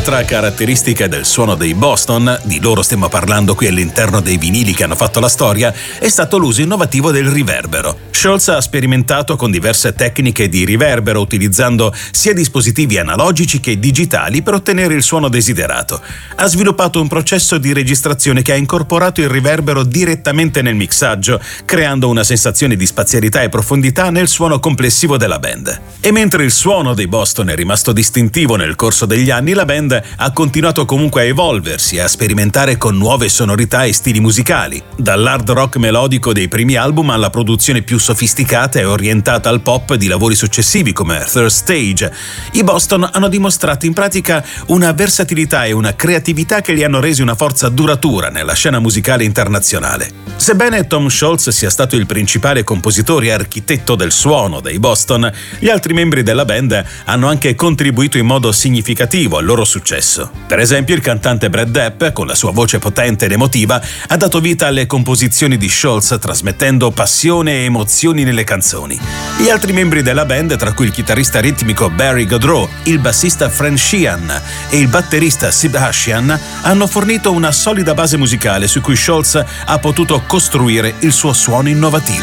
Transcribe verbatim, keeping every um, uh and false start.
Un'altra caratteristica del suono dei Boston, di loro stiamo parlando qui all'interno dei vinili che hanno fatto la storia, è stato l'uso innovativo del riverbero. Scholz ha sperimentato con diverse tecniche di riverbero, utilizzando sia dispositivi analogici che digitali per ottenere il suono desiderato. Ha sviluppato un processo di registrazione che ha incorporato il riverbero direttamente nel mixaggio, creando una sensazione di spazialità e profondità nel suono complessivo della band. E mentre il suono dei Boston è rimasto distintivo nel corso degli anni, la band ha continuato comunque a evolversi e a sperimentare con nuove sonorità e stili musicali, dall'hard rock melodico dei primi album alla produzione più sofisticata e orientata al pop di lavori successivi come Third Stage. I Boston hanno dimostrato in pratica una versatilità e una creatività che li hanno resi una forza duratura nella scena musicale internazionale. Sebbene Tom Scholz sia stato il principale compositore e architetto del suono dei Boston, gli altri membri della band hanno anche contribuito in modo significativo al loro successo. Per esempio, il cantante Brad Depp, con la sua voce potente ed emotiva, ha dato vita alle composizioni di Scholz, trasmettendo passione e emozioni nelle canzoni. Gli altri membri della band, tra cui il chitarrista ritmico Barry Goudreau, il bassista Frank Sheehan e il batterista Sib Hashian, hanno fornito una solida base musicale su cui Scholz ha potuto costruire il suo suono innovativo.